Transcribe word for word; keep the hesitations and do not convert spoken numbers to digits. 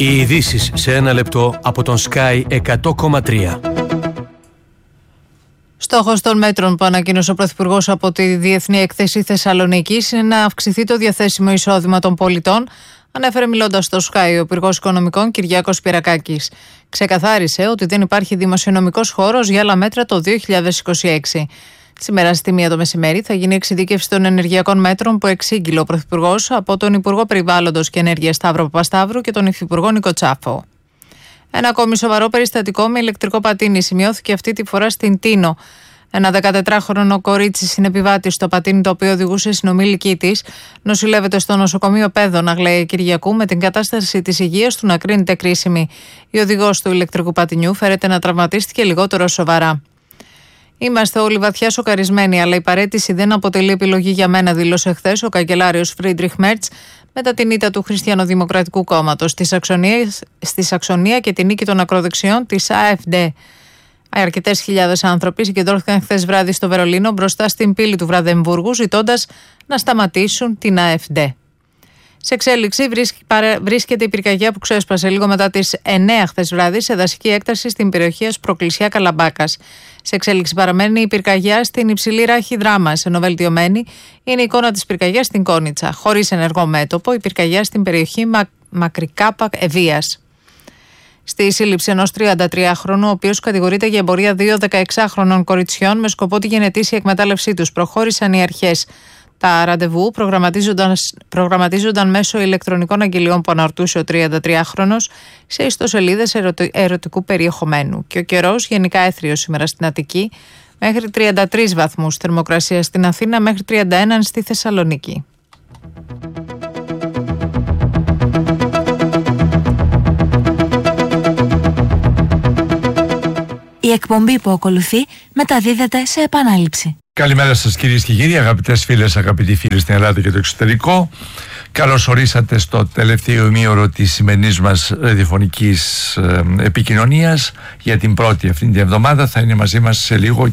Οι ειδήσεις σε ένα λεπτό από τον Sky εκατό κόμμα τρία. Στόχος των μέτρων που ανακοίνωσε ο Πρωθυπουργός από τη Διεθνή Έκθεση Θεσσαλονίκης είναι να αυξηθεί το διαθέσιμο εισόδημα των πολιτών, ανέφερε μιλώντας στο Sky ο Υπουργός Οικονομικών Κυριάκος Πυρακάκης. Ξεκαθάρισε ότι δεν υπάρχει δημοσιονομικός χώρος για άλλα μέτρα το δύο χιλιάδες είκοσι έξι. Σήμερα στη μία το μεσημέρι θα γίνει εξειδίκευση των ενεργειακών μέτρων που εξήγηλε ο Πρωθυπουργός από τον Υπουργό Περιβάλλοντος και Ενέργειας Σταύρο Παπασταύρου και τον Υφυπουργό Νίκο Τσάφο. Ένα ακόμη σοβαρό περιστατικό με ηλεκτρικό πατίνι σημειώθηκε αυτή τη φορά στην Τίνο. Ένα δεκατετράχρονο κορίτσι συνεπιβάτη στο πατίνι, το οποίο οδηγούσε συνομήλικη τη, νοσηλεύεται στο νοσοκομείο Πέδων Αγλαία Κυριακού με την κατάσταση της υγείας του να κρίνεται κρίσιμη. Η οδηγός του ηλεκτρικού πατινιού φέρεται να τραυματίστηκε λιγότερο σοβαρά. Είμαστε όλοι βαθιά σοκαρισμένοι, αλλά η παραίτηση δεν αποτελεί επιλογή για μένα, δήλωσε χθες ο καγκελάριος Φρίντριχ Μέρτς μετά την ήττα του Χριστιανοδημοκρατικού Κόμματος στη Σαξονία και την νίκη των ακροδεξιών της AfD. Αρκετές χιλιάδες άνθρωποι συγκεντρώθηκαν χθες βράδυ στο Βερολίνο μπροστά στην πύλη του Βραδεμβούργου, ζητώντας να σταματήσουν την AfD. Σε εξέλιξη βρίσκεται η πυρκαγιά που ξέσπασε λίγο μετά τις εννέα χθες βράδυ σε δασική έκταση στην περιοχή Ασπροκλησιά Καλαμπάκας. Σε εξέλιξη παραμένει η πυρκαγιά στην υψηλή ράχη Δράμας, ενώ βελτιωμένη είναι η εικόνα της πυρκαγιάς στην Κόνιτσα. Χωρίς ενεργό μέτωπο, η πυρκαγιά στην περιοχή Μα... Μακρικάπα Ευβίας. Στη σύλληψη ενός τριαντατριάχρονου, ο οποίος κατηγορείται για εμπορία δύο δεκαεξάχρονων κοριτσιών με σκοπό τη γενετήσια εκμετάλλευσή τους, προχώρησαν οι αρχές. Τα ραντεβού προγραμματίζονταν, προγραμματίζονταν μέσω ηλεκτρονικών αγγελιών που αναρτούσε ο τριαντατριάχρονος σε ιστοσελίδες ερωτι, ερωτικού περιεχομένου. Και ο καιρός γενικά έθριος σήμερα στην Αττική, μέχρι τριάντα τρεις βαθμούς θερμοκρασία στην Αθήνα, μέχρι τριάντα ένα στη Θεσσαλονίκη. Η εκπομπή που ακολουθεί μεταδίδεται σε επανάληψη. Καλημέρα σας κυρίες και κύριοι, αγαπητές φίλες, αγαπητοί φίλοι στην Ελλάδα και το εξωτερικό. Καλώς ορίσατε στο τελευταίο ημίωρο της σημερινής μας ραδιοφωνικής ε, επικοινωνίας. Για την πρώτη αυτήν την εβδομάδα θα είναι μαζί μας σε λίγο